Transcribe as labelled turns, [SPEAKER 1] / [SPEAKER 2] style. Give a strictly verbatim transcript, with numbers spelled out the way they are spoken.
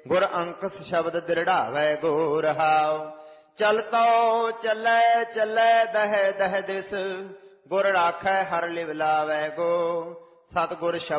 [SPEAKER 1] ਗੁਰ ਅੰਕਸ ਸ਼ਬਦ ਦਿਰੜਾਵੈ ਗੋ ਰਹਾਉ। ਚਲਤੋ ਚੱਲੈ ਚੱਲੈ ਦਹਿ ਦਹਿ ਦਿਸ, ਗੁਰ ਰਾਖੈ ਹਰਿ ਲਿਵ ਲਾਵੈ ਗੋ। ਸਤਿਗੁਰ ਸ਼ਬਦ